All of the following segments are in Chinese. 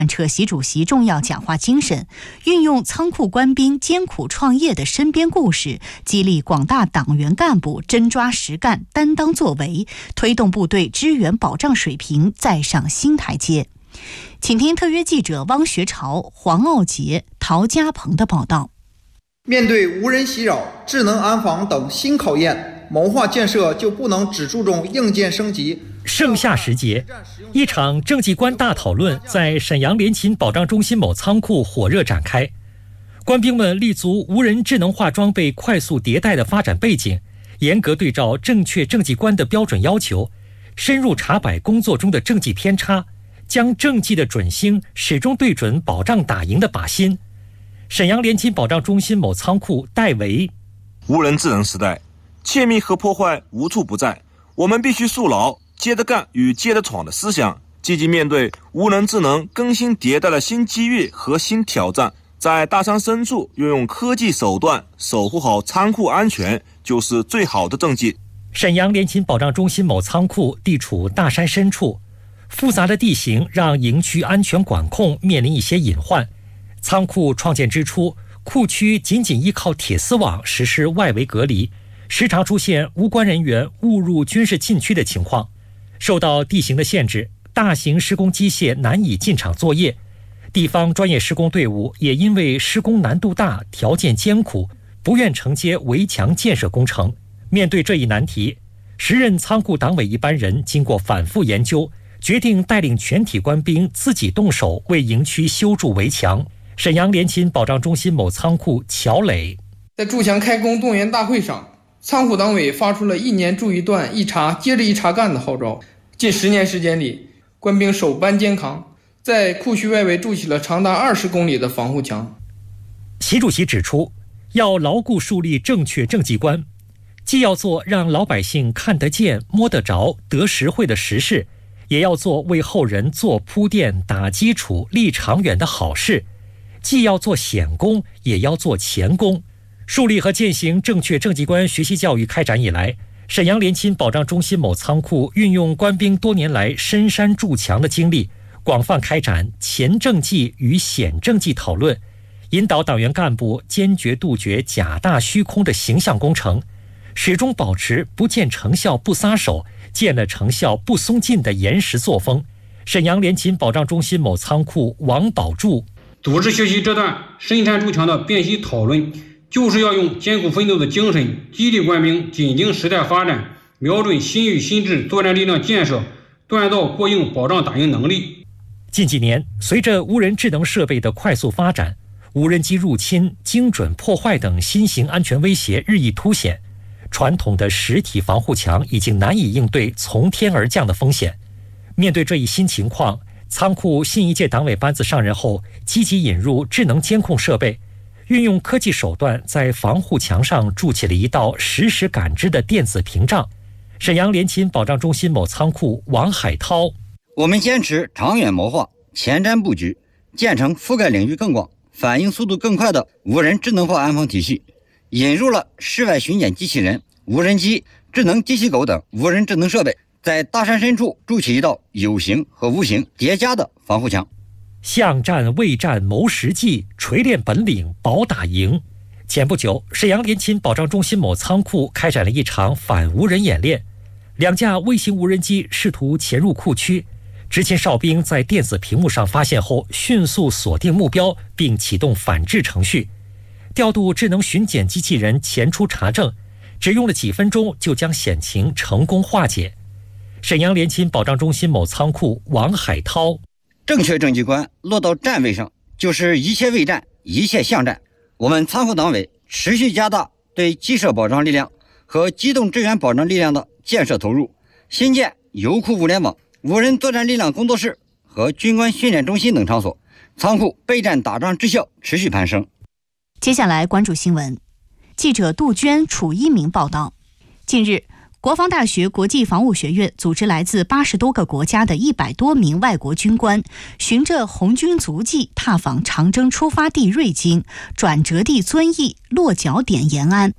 彻习主席重要讲话精神，运用仓库官兵艰苦创业的身边故事，激励广大党员干部真抓实干、担当作为，推动部队支援保障水平再上新台阶。请听特约记者汪学朝、黄傲杰、陶家鹏的报道。 面对无人袭扰、智能安防等新考验，谋划建设就不能只注重硬件升级。 盛夏时节，一场政绩观大讨论在沈阳联勤保障中心某仓库火热展开。官兵们立足无人智能化装备快速迭代的发展背景，严格对照正确政绩观的标准要求，深入查摆工作中的政绩偏差，将政绩的准星始终对准保障打赢的靶心。沈阳联勤保障中心某仓库代为： 无人智能时代，窃密和破坏无处不在，我们必须树牢接着干与接着闯的思想，积极面对无人智能更新迭代的新机遇和新挑战，在大山深处运用科技手段守护好仓库安全，就是最好的政绩。 沈阳联勤保障中心某仓库地处大山深处，复杂的地形让营区安全管控面临一些隐患。仓库创建之初，库区仅依靠铁丝网实施外围隔离，时常出现无关人员误入军事禁区的情况。受到地形的限制，大型施工机械难以进场作业，地方专业施工队伍也因为施工难度大、条件艰苦，不愿承接围墙建设工程。面对这一难题，时任仓库党委一班人经过反复研究，决定带领全体官兵自己动手为营区修筑围墙。沈阳联勤保障中心某仓库乔磊在筑墙开工动员大会上，仓库党委发出了一年筑一段、一查接着一查干的号召。近10年时间里，官兵手搬肩扛，在库区外围筑起了长达20公里的防护墙。 习主席指出，要牢固树立正确政绩观，既要做让老百姓看得见、摸得着、得实惠的实事，也要做为后人做铺垫、打基础、立长远的好事。既要做显功，也要做前功。树立和践行正确政绩观学习教育开展以来，沈阳联勤保障中心某仓库运用官兵多年来深山筑墙的经历，广泛开展前政绩与显政绩讨论，引导党员干部坚决杜绝假大虚空的形象工程，始终保持不见成效不撒手，见了成效不松劲的严实作风。沈阳联勤保障中心某仓库王宝柱组织学习这段深山筑墙的辨析讨论，就是要用艰苦奋斗的精神，激励官兵紧盯时代发展，瞄准新域新制作战力量建设，锻造过硬保障打赢能力。 近几年，随着无人智能设备的快速发展，无人机入侵、精准破坏等新型安全威胁日益凸显，传统的实体防护墙已经难以应对从天而降的风险。面对这一新情况，仓库新一届党委班子上任后，积极引入智能监控设备，运用科技手段在防护墙上筑起了一道实时感知的电子屏障。沈阳联勤保障中心某仓库王海涛： 我们坚持长远谋划、前瞻布局，建成覆盖领域更广、反应速度更快的无人智能化安防体系，引入了室外巡检机器人、无人机、智能机器狗等无人智能设备，在大山深处筑起一道有形和无形叠加的防护墙。 巷战、畏战、谋实际，锤炼本领，保打赢。前不久，沈阳联勤保障中心某仓库开展了一场反无人演练，2架微型无人机试图潜入库区，执勤哨兵在电子屏幕上发现后，迅速锁定目标，并启动反制程序，调度智能巡检机器人前出查证，只用了几分钟就将险情成功化解。沈阳联勤保障中心某仓库王海涛： 正确政绩观落到站位上，就是一切为战，一切向战。我们仓库党委持续加大对机设保障力量和机动支援保障力量的建设投入，新建油库物联网、无人作战力量工作室和军官训练中心等场所，仓库备战打仗质效持续攀升。 接下来关注新闻，记者杜鹃、楚一鸣报道。近日，国防大学国际防务学院组织来自80多个国家的100多名外国军官，循着红军足迹踏访长征出发地瑞金、转折地遵义、落脚点延安。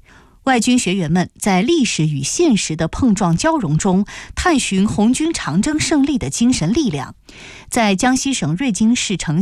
外军学员们在历史与现实的碰撞交融中，探寻红军长征胜利的精神力量。在江西省瑞金市城